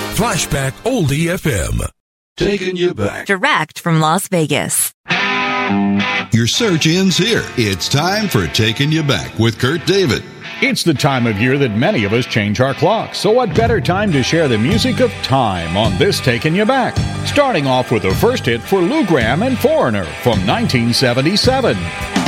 Flashback Oldie FM. Taking you back. Direct from Las Vegas. Your search ends here. It's time for Taking You Back with Kurt David. It's the time of year that many of us change our clocks, so what better time to share the music of time on this Taking You Back? Starting off with the first hit for Lou Gramm and Foreigner from 1977.